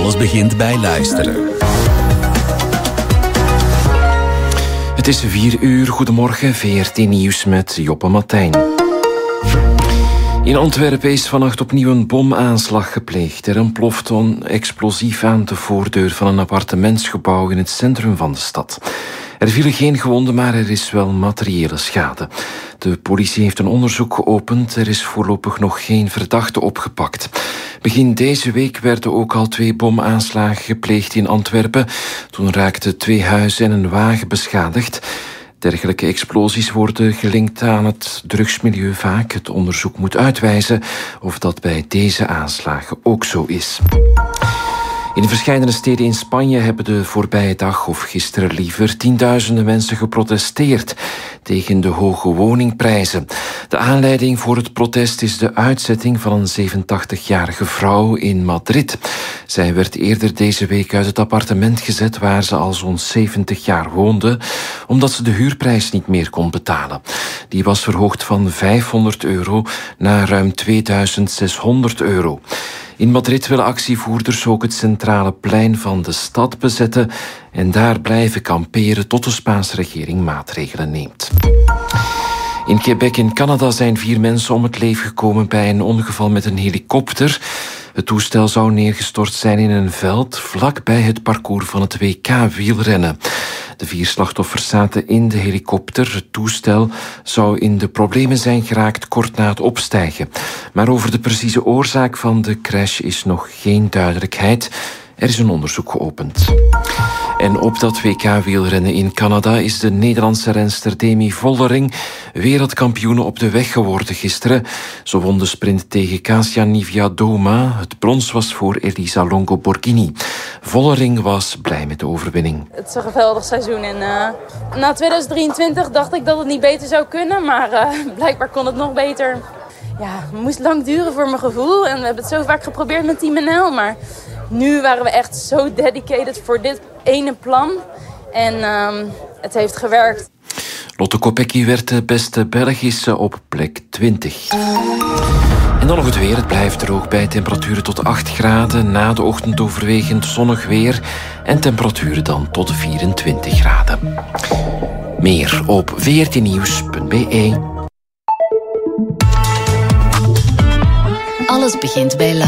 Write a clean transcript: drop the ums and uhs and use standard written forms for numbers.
Alles begint bij luisteren. Het is 4 uur. Goedemorgen, VRT Nieuws met Joppe Martijn. In Antwerpen is vannacht opnieuw een bomaanslag gepleegd. Er ontplofte een explosief aan de voordeur van een appartementsgebouw in het centrum van de stad. Er vielen geen gewonden, maar er is wel materiële schade. De politie heeft een onderzoek geopend. Er is voorlopig nog geen verdachte opgepakt. Begin deze week werden ook al 2 bomaanslagen gepleegd in Antwerpen. Toen raakten 2 huizen en een wagen beschadigd. Dergelijke explosies worden gelinkt aan het drugsmilieu vaak. Het onderzoek moet uitwijzen of dat bij deze aanslagen ook zo is. In verschillende steden in Spanje hebben de voorbije dag, of gisteren liever, tienduizenden mensen geprotesteerd tegen de hoge woningprijzen. De aanleiding voor het protest is de uitzetting van een 87-jarige vrouw in Madrid. Zij werd eerder deze week uit het appartement gezet waar ze al zo'n 70 jaar woonde, omdat ze de huurprijs niet meer kon betalen. Die was verhoogd van €500 naar ruim €2600. In Madrid willen actievoerders ook het centrale plein van de stad bezetten en daar blijven kamperen tot de Spaanse regering maatregelen neemt. In Quebec in Canada zijn 4 mensen om het leven gekomen bij een ongeval met een helikopter. Het toestel zou neergestort zijn in een veld vlakbij het parcours van het WK-wielrennen. De 4 slachtoffers zaten in de helikopter. Het toestel zou in de problemen zijn geraakt kort na het opstijgen. Maar over de precieze oorzaak van de crash is nog geen duidelijkheid. Er is een onderzoek geopend. En op dat WK-wielrennen in Canada is de Nederlandse renster Demi Vollering wereldkampioene op de weg geworden gisteren. Ze won de sprint tegen Kasia Niewiadoma. Het brons was voor Elisa Longo Borghini. Vollering was blij met de overwinning. Het is een geweldig seizoen en na 2023 dacht ik dat het niet beter zou kunnen, maar blijkbaar kon het nog beter. Ja, het moest lang duren voor mijn gevoel en we hebben het zo vaak geprobeerd met Team NL, maar nu waren we echt zo dedicated voor dit ene plan en het heeft gewerkt. Lotte Kopecky werd de beste Belgische op plek 20. En dan nog het weer. Het blijft droog bij temperaturen tot 8 graden. Na de ochtend overwegend zonnig weer. En temperaturen dan tot 24 graden. Meer op vrtnieuws.be. Alles begint bij